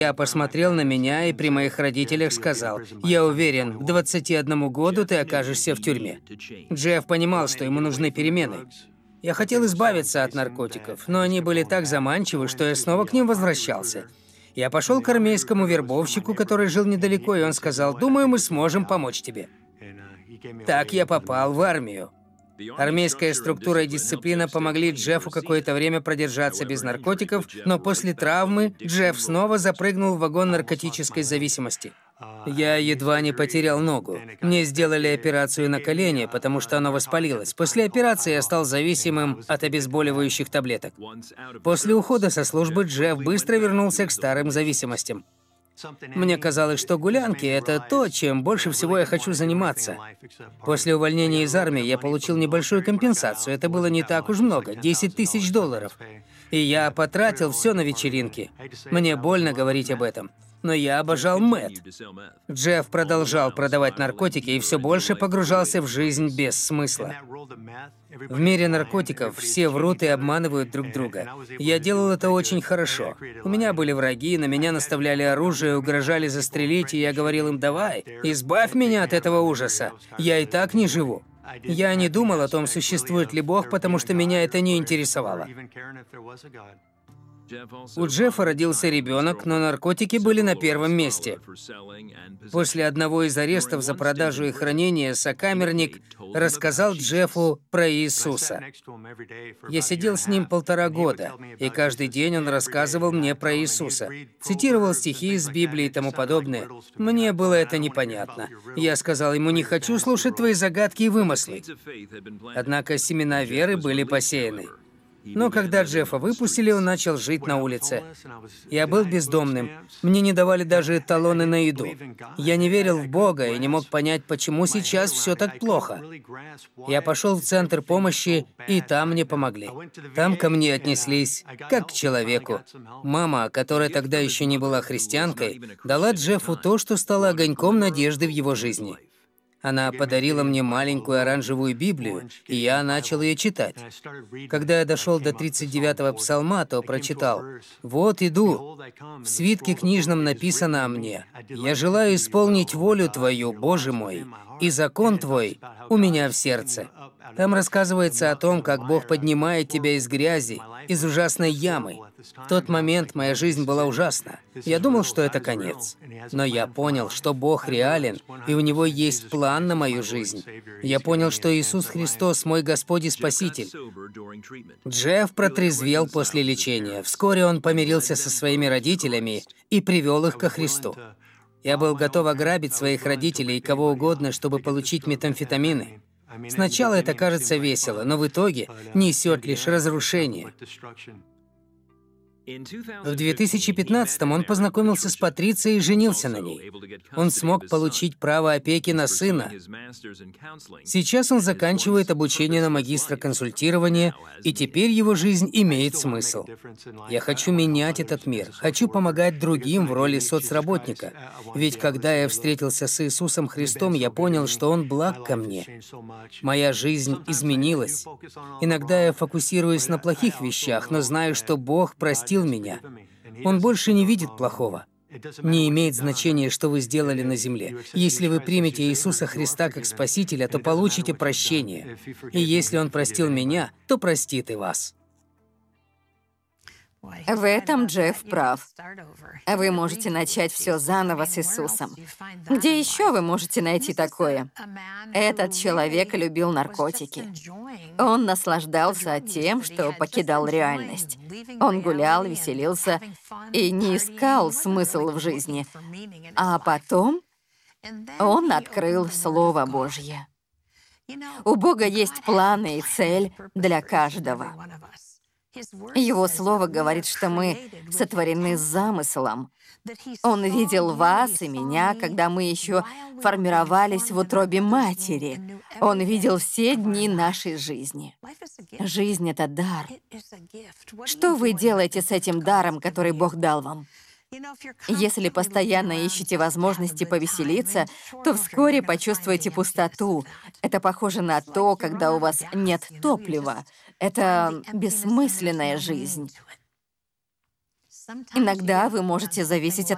Я посмотрел на меня и при моих родителях сказал: «Я уверен, к 21 году ты окажешься в тюрьме». Джефф понимал, что ему нужны перемены. Я хотел избавиться от наркотиков, но они были так заманчивы, что я снова к ним возвращался. Я пошел к армейскому вербовщику, который жил недалеко, и он сказал: «Думаю, мы сможем помочь тебе». Так я попал в армию. Армейская структура и дисциплина помогли Джеффу какое-то время продержаться без наркотиков, но после травмы Джефф снова запрыгнул в вагон наркотической зависимости. Я едва не потерял ногу. Мне сделали операцию на колени, потому что оно воспалилось. После операции я стал зависимым от обезболивающих таблеток. После ухода со службы Джефф быстро вернулся к старым зависимостям. Мне казалось, что гулянки — это то, чем больше всего я хочу заниматься. После увольнения из армии я получил небольшую компенсацию. Это было не так уж много — $10 000. И я потратил все на вечеринки. Мне больно говорить об этом. Но я обожал мэт. Джефф продолжал продавать наркотики и все больше погружался в жизнь без смысла. В мире наркотиков все врут и обманывают друг друга. Я делал это очень хорошо. У меня были враги, на меня наставляли оружие, угрожали застрелить, и я говорил им: «Давай, избавь меня от этого ужаса. Я и так не живу». Я не думал о том, существует ли Бог, потому что меня это не интересовало. У Джеффа родился ребенок, но наркотики были на первом месте. После одного из арестов за продажу и хранение сокамерник рассказал Джеффу про Иисуса. Я сидел с ним 1,5 года, и каждый день он рассказывал мне про Иисуса. Цитировал стихи из Библии и тому подобное. Мне было это непонятно. Я сказал ему: «Не хочу слушать твои загадки и вымыслы». Однако семена веры были посеяны. Но когда Джеффа выпустили, он начал жить на улице. Я был бездомным. Мне не давали даже талоны на еду. Я не верил в Бога и не мог понять, почему сейчас все так плохо. Я пошел в центр помощи, и там мне помогли. Там ко мне отнеслись как к человеку. Мама, которая тогда еще не была христианкой, дала Джеффу то, что стало огоньком надежды в его жизни. Она подарила мне маленькую оранжевую Библию, и я начал ее читать. Когда я дошел до 39-го псалма, то прочитал: «Вот иду, в свитке книжном написано о мне. Я желаю исполнить волю Твою, Боже мой, и закон Твой у меня в сердце». Там рассказывается о том, как Бог поднимает тебя из грязи, из ужасной ямы. В тот момент моя жизнь была ужасна. Я думал, что это конец. Но я понял, что Бог реален, и у Него есть план на мою жизнь. Я понял, что Иисус Христос мой Господь и Спаситель. Джефф протрезвел после лечения. Вскоре он помирился со своими родителями и привел их ко Христу. Я был готов ограбить своих родителей и кого угодно, чтобы получить метамфетамины. Сначала это кажется весело, но в итоге несет лишь разрушение. В 2015-м он познакомился с Патрицией и женился на ней. Он смог получить право опеки на сына. Сейчас он заканчивает обучение на магистра консультирования, и теперь его жизнь имеет смысл. Я хочу менять этот мир, хочу помогать другим в роли соцработника. Ведь когда я встретился с Иисусом Христом, я понял, что Он благ ко мне. Моя жизнь изменилась. Иногда я фокусируюсь на плохих вещах, но знаю, что Бог простил меня. Он больше не видит плохого. Не имеет значения, что вы сделали на земле. Если вы примете Иисуса Христа как Спасителя, то получите прощение. И если Он простил меня, то простит и вас. В этом Джефф прав. Вы можете начать все заново с Иисусом. Где еще вы можете найти такое? Этот человек любил наркотики. Он наслаждался тем, что покидал реальность. Он гулял, веселился и не искал смысл в жизни. А потом он открыл Слово Божье. У Бога есть планы и цель для каждого. Его Слово говорит, что мы сотворены с замыслом. Он видел вас и меня, когда мы еще формировались в утробе матери. Он видел все дни нашей жизни. Жизнь — это дар. Что вы делаете с этим даром, который Бог дал вам? Если постоянно ищете возможности повеселиться, то вскоре почувствуете пустоту. Это похоже на то, когда у вас нет топлива. Это бессмысленная жизнь. Иногда вы можете зависеть от